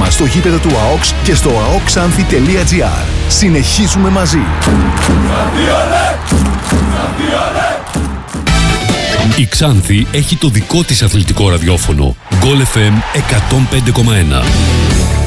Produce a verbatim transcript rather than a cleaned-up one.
μας στο γήπεδο του ΑΟΚΣ και στο aoxanthi τελεία gr. Συνεχίζουμε μαζί. Η Ξάνθη έχει το δικό της αθλητικό ραδιόφωνο. Goal εφ εμ εκατόν πέντε κόμμα ένα.